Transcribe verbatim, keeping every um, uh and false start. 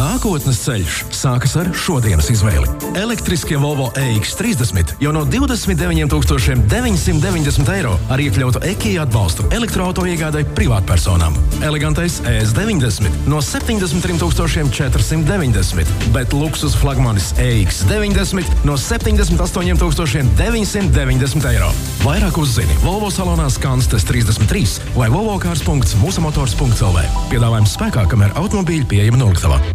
Nākotnes ceļš sākas ar šodienas izvēli. Elektriskie Volvo E X trīsdesmit jau no divdesmit deviņiem tūkstošiem deviņsimt deviņdesmit eiro ar iekļautu EKI atbalstu elektroauto iegādai privātpersonām. Elegantais E S deviņdesmit no septiņdesmit trim tūkstošiem četrsimt deviņdesmit, bet luksus flagmanis E X deviņdesmit no septiņdesmit astoņiem tūkstošiem deviņsimt deviņdesmit eiro. Vairāk uzzini Volvo salonā Skanstes trīsdesmit trīs vai volvocars punkts mūsamotors punkts L V. Piedāvājums spēkā, kamēr automobīļi pieejami noliktavā.